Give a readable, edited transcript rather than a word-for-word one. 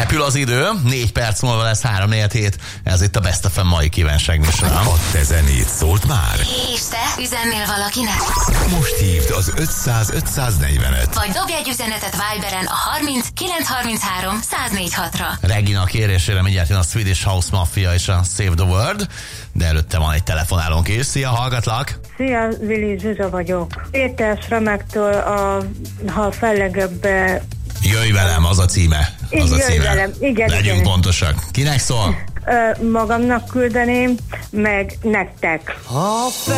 Repül az idő, 4 perc múlva lesz 3-4-7. Ez itt a Best FM mai kívánság műsora. A te zenét szólt már. És te üzennél valakinek? Most hívd az 500-545. Vagy dobj egy üzenetet Viberen a 30 933 104.6-ra. Regina kérésére mindjárt jön a Swedish House Mafia és a Save the World, de előtte van egy telefonálónk is. Szia, hallgatlak! Szia, Vili Zsuzsa vagyok. Péter Sremektől ha fellegebbe... Jöjj velem, az a címe. Az a Jöjj címe. velem, igen. Legyünk pontosak. Kinek szól? Magamnak küldeném, meg nektek.